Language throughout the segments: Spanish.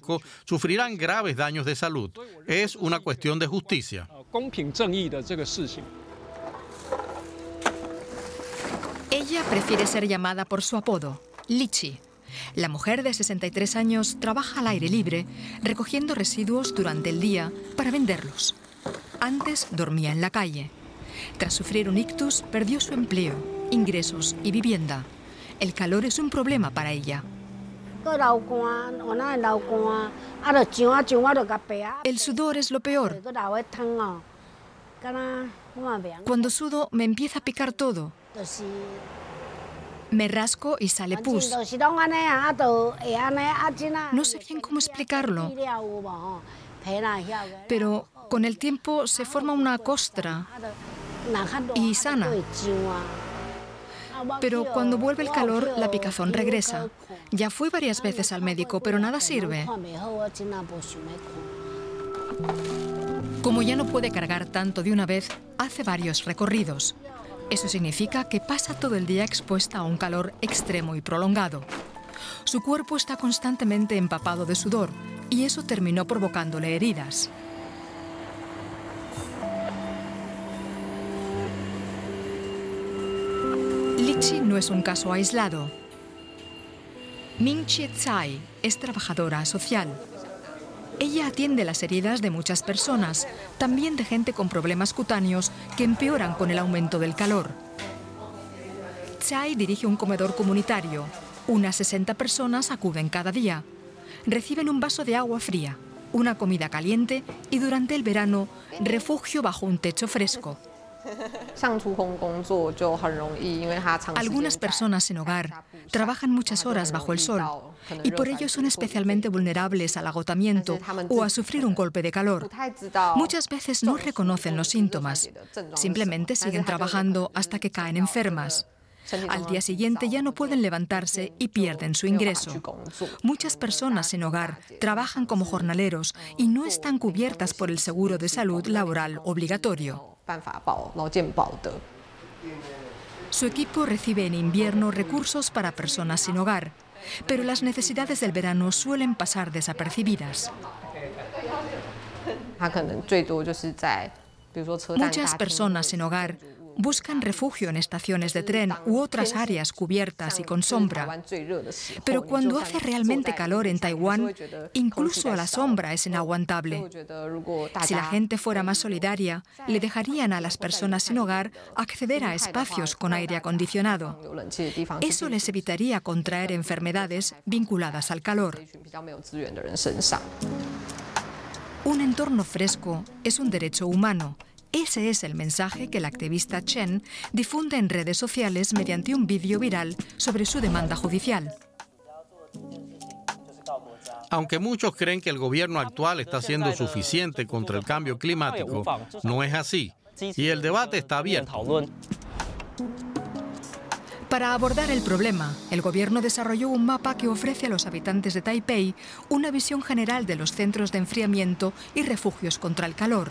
fresco sufrirán graves daños de salud. Es una cuestión de justicia. Ella prefiere ser llamada por su apodo, Lichi. La mujer de 63 años trabaja al aire libre, recogiendo residuos durante el día para venderlos. Antes dormía en la calle. Tras sufrir un ictus, perdió su empleo, ingresos y vivienda. El calor es un problema para ella. El sudor es lo peor. Cuando sudo me empieza a picar todo. Me rasco y sale pus. No sé bien cómo explicarlo, pero con el tiempo se forma una costra y sana. Pero cuando vuelve el calor, la picazón regresa. Ya fui varias veces al médico, pero nada sirve. Como ya no puede cargar tanto de una vez, hace varios recorridos. Eso significa que pasa todo el día expuesta a un calor extremo y prolongado. Su cuerpo está constantemente empapado de sudor y eso terminó provocándole heridas. Lichi no es un caso aislado. Ming Chie Tsai es trabajadora social. Ella atiende las heridas de muchas personas, también de gente con problemas cutáneos que empeoran con el aumento del calor. Tsai dirige un comedor comunitario. Unas 60 personas acuden cada día. Reciben un vaso de agua fría, una comida caliente y durante el verano, refugio bajo un techo fresco. Algunas personas sin hogar trabajan muchas horas bajo el sol y por ello son especialmente vulnerables al agotamiento o a sufrir un golpe de calor. Muchas veces no reconocen los síntomas, simplemente siguen trabajando hasta que caen enfermas. Al día siguiente ya no pueden levantarse y pierden su ingreso. Muchas personas sin hogar trabajan como jornaleros y no están cubiertas por el seguro de salud laboral obligatorio. Su equipo recibe en invierno recursos para personas sin hogar, pero las necesidades del verano suelen pasar desapercibidas. Muchas personas sin hogar buscan refugio en estaciones de tren u otras áreas cubiertas y con sombra. Pero cuando hace realmente calor en Taiwán, incluso a la sombra es inaguantable. Si la gente fuera más solidaria, le dejarían a las personas sin hogar acceder a espacios con aire acondicionado. Eso les evitaría contraer enfermedades vinculadas al calor. Un entorno fresco es un derecho humano. Ese es el mensaje que la activista Chen difunde en redes sociales mediante un vídeo viral sobre su demanda judicial. Aunque muchos creen que el gobierno actual está haciendo suficiente contra el cambio climático, no es así. Y el debate está abierto. Para abordar el problema, el gobierno desarrolló un mapa que ofrece a los habitantes de Taipei una visión general de los centros de enfriamiento y refugios contra el calor.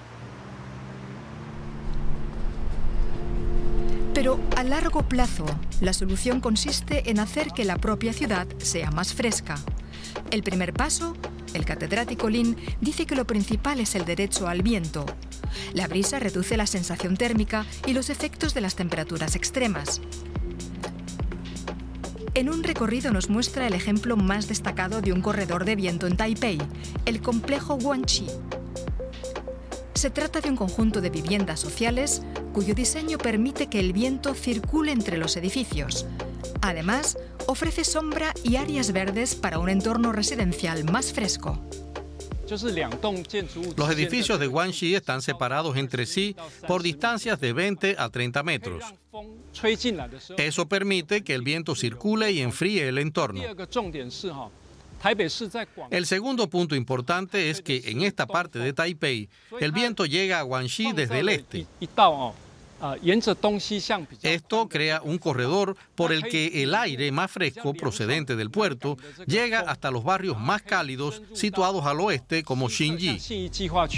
Pero a largo plazo, la solución consiste en hacer que la propia ciudad sea más fresca. El primer paso, el catedrático Lin dice que lo principal es el derecho al viento. La brisa reduce la sensación térmica y los efectos de las temperaturas extremas. En un recorrido nos muestra el ejemplo más destacado de un corredor de viento en Taipei, el complejo Guanxi. Se trata de un conjunto de viviendas sociales cuyo diseño permite que el viento circule entre los edificios. Además, ofrece sombra y áreas verdes para un entorno residencial más fresco. Los edificios de Guanxi están separados entre sí por distancias de 20 a 30 metros. Eso permite que el viento circule y enfríe el entorno. El segundo punto importante es que en esta parte de Taipei, el viento llega a Guanxi desde el este. Esto crea un corredor por el que el aire más fresco procedente del puerto llega hasta los barrios más cálidos situados al oeste como Xinyi.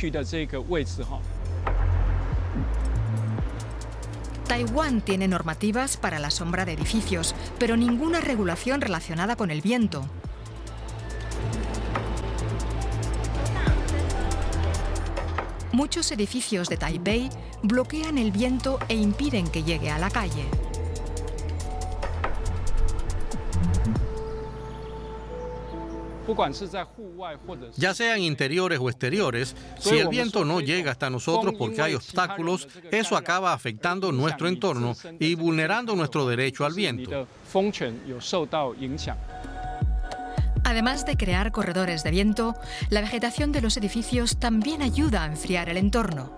Taiwán tiene normativas para la sombra de edificios, pero ninguna regulación relacionada con el viento. Muchos edificios de Taipei bloquean el viento e impiden que llegue a la calle. Ya sean interiores o exteriores, si el viento no llega hasta nosotros porque hay obstáculos, eso acaba afectando nuestro entorno y vulnerando nuestro derecho al viento. Además de crear corredores de viento, la vegetación de los edificios también ayuda a enfriar el entorno.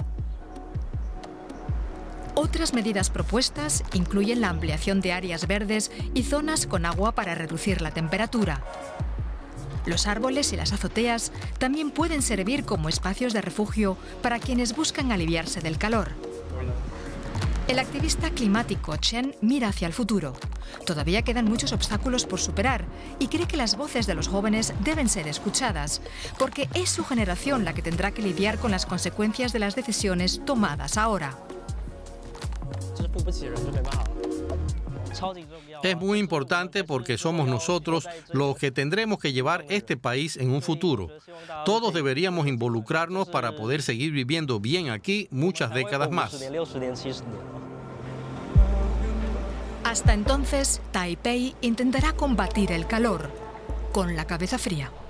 Otras medidas propuestas incluyen la ampliación de áreas verdes y zonas con agua para reducir la temperatura. Los árboles y las azoteas también pueden servir como espacios de refugio para quienes buscan aliviarse del calor. El activista climático Chen mira hacia el futuro. Todavía quedan muchos obstáculos por superar y cree que las voces de los jóvenes deben ser escuchadas, porque es su generación la que tendrá que lidiar con las consecuencias de las decisiones tomadas ahora. Es muy importante porque somos nosotros los que tendremos que llevar este país en un futuro. Todos deberíamos involucrarnos para poder seguir viviendo bien aquí muchas décadas más. Hasta entonces, Taipei intentará combatir el calor con la cabeza fría.